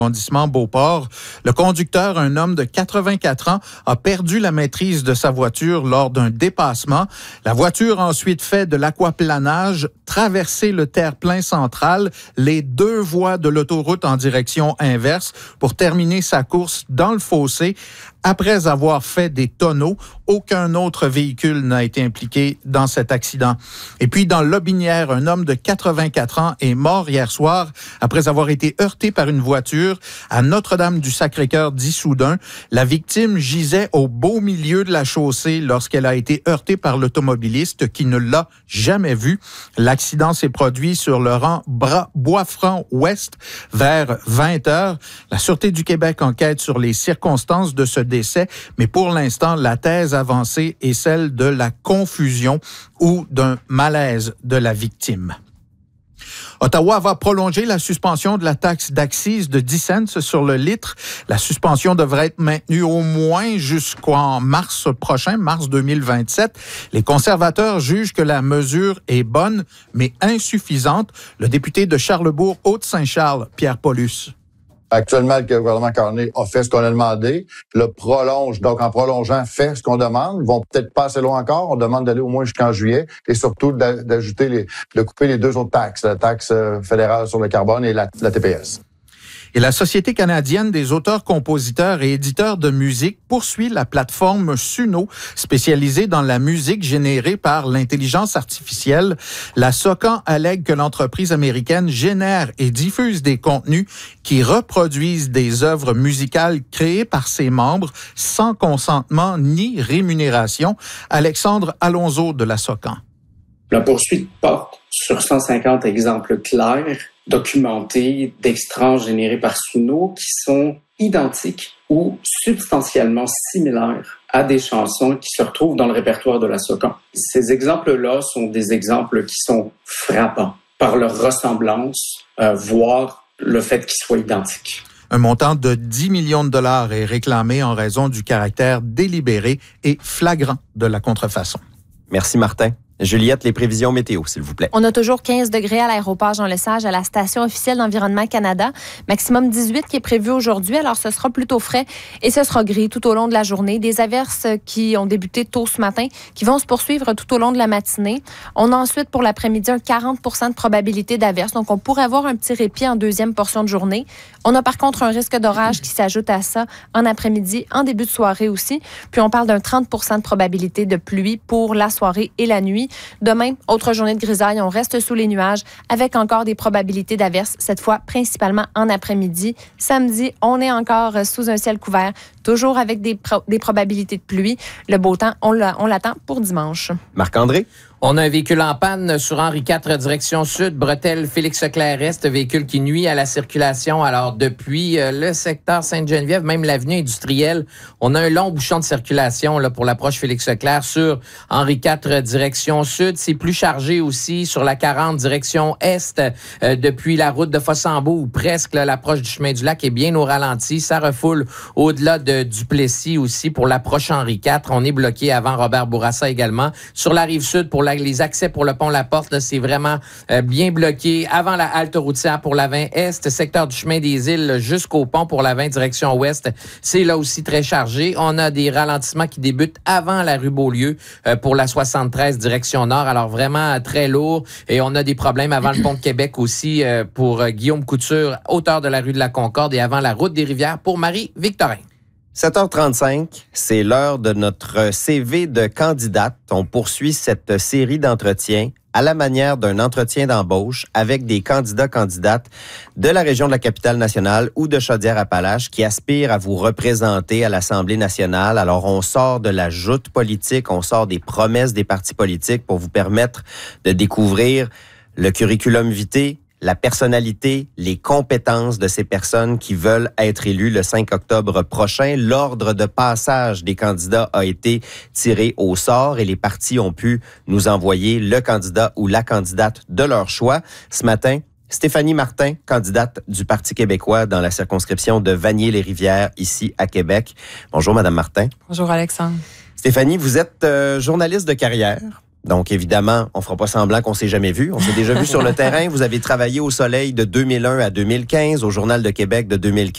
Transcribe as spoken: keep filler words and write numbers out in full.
arrondissement Beauport. Le conducteur, un homme de quatre-vingt-quatre ans, a perdu la maîtrise de sa voiture lors d'un dépassement. La voiture a ensuite fait de l'aquaplanage, traversé le terre-plein central, les deux voies de l'autoroute en direction inverse pour terminer sa course dans le fossé. Après avoir fait des tonneaux, aucun autre véhicule n'a été impliqué dans cet accident. Et puis, dans Lobinière, un homme de quatre-vingt-quatre ans est mort hier soir après avoir été heurté par une voiture à Notre-Dame-du-Sacré-Cœur d'Issoudun. La victime gisait au beau milieu de la chaussée lorsqu'elle a été heurtée par l'automobiliste qui ne l'a jamais vue. L'accident s'est produit sur le rang Boisfranc-Ouest vers vingt heures. La Sûreté du Québec enquête sur les circonstances de ce décès, mais pour l'instant, la thèse avancée est celle de la confusion ou d'un malaise de la victime. Ottawa va prolonger la suspension de la taxe d'accise de dix cents sur le litre. La suspension devrait être maintenue au moins jusqu'en mars prochain, mars deux mille vingt-sept. Les conservateurs jugent que la mesure est bonne, mais insuffisante. Le député de Charlebourg-Haute-Saint-Charles, Pierre Paulus. Actuellement, le gouvernement Carney a fait ce qu'on a demandé, le prolonge, donc en prolongeant, fait ce qu'on demande. Ils vont peut-être pas assez loin encore. On demande d'aller au moins jusqu'en juillet et surtout d'ajouter les, de couper les deux autres taxes, la taxe fédérale sur le carbone et la, la T P S. Et la Société canadienne des auteurs, compositeurs et éditeurs de musique poursuit la plateforme Suno, spécialisée dans la musique générée par l'intelligence artificielle. La SOCAN allègue que l'entreprise américaine génère et diffuse des contenus qui reproduisent des œuvres musicales créées par ses membres sans consentement ni rémunération. Alexandre Alonso de la SOCAN. La poursuite porte sur cent cinquante exemples clairs, documentés d'extraits générés par Suno qui sont identiques ou substantiellement similaires à des chansons qui se retrouvent dans le répertoire de la SOCAN. Ces exemples-là sont des exemples qui sont frappants par leur ressemblance, euh, voire le fait qu'ils soient identiques. Un montant de dix millions de dollars est réclamé en raison du caractère délibéré et flagrant de la contrefaçon. Merci Martin. Juliette, les prévisions météo, s'il vous plaît. On a toujours quinze degrés à l'aéroport Jean-Lesage, à la station officielle d'Environnement Canada. Maximum dix-huit qui est prévu aujourd'hui, alors ce sera plutôt frais et ce sera gris tout au long de la journée. Des averses qui ont débuté tôt ce matin, qui vont se poursuivre tout au long de la matinée. On a ensuite pour l'après-midi un quarante pour cent de probabilité d'averse, donc on pourrait avoir un petit répit en deuxième portion de journée. On a par contre un risque d'orage qui s'ajoute à ça en après-midi, en début de soirée aussi. Puis on parle d'un trente pour cent de probabilité de pluie pour la soirée et la nuit. Demain, autre journée de grisaille, on reste sous les nuages avec encore des probabilités d'averses, cette fois principalement en après-midi. Samedi, on est encore sous un ciel couvert, toujours avec des, pro- des probabilités de pluie. Le beau temps, on, l'a, on l'attend pour dimanche. Marc-André? On a un véhicule en panne sur Henri quatre, direction sud, bretelle Félix-Leclerc-Est, véhicule qui nuit à la circulation. Alors, depuis euh, le secteur Sainte-Geneviève, même l'avenue industrielle, on a un long bouchon de circulation là pour l'approche Félix-Leclerc sur Henri quatre, direction sud. C'est plus chargé aussi sur la quarante, direction est, euh, depuis la route de Fossambeau, ou presque là, l'approche du chemin du lac est bien au ralenti. Ça refoule au-delà de Duplessis aussi pour l'approche Henri quatre. On est bloqué avant Robert Bourassa également. Sur la rive sud, pour la les accès pour le pont La Porte, là, c'est vraiment euh, bien bloqué. Avant la halte routière pour la vingt Est, secteur du chemin des Îles jusqu'au pont pour la vingt direction Ouest, c'est là aussi très chargé. On a des ralentissements qui débutent avant la rue Beaulieu euh, pour la soixante-treize direction Nord. Alors vraiment euh, très lourd. Et on a des problèmes avant le pont de Québec aussi euh, pour euh, Guillaume Couture, hauteur de la rue de la Concorde et avant la route des Rivières pour Marie-Victorin. sept heures trente-cinq, c'est l'heure de notre C V de candidate. On poursuit cette série d'entretiens à la manière d'un entretien d'embauche avec des candidats-candidates de la région de la Capitale-Nationale ou de Chaudière-Appalaches qui aspirent à vous représenter à l'Assemblée nationale. Alors, on sort de la joute politique, on sort des promesses des partis politiques pour vous permettre de découvrir le curriculum vitae, la personnalité, les compétences de ces personnes qui veulent être élues le cinq octobre prochain. L'ordre de passage des candidats a été tiré au sort et les partis ont pu nous envoyer le candidat ou la candidate de leur choix. Ce matin, Stéphanie Martin, candidate du Parti québécois dans la circonscription de Vanier-les-Rivières, ici à Québec. Bonjour, Madame Martin. Bonjour, Alexandre. Stéphanie, vous êtes euh, journaliste de carrière. Donc, évidemment, on fera pas semblant qu'on s'est jamais vu. On s'est déjà vu sur le terrain. Vous avez travaillé au Soleil de deux mille un à deux mille quinze, au Journal de Québec de deux mille quinze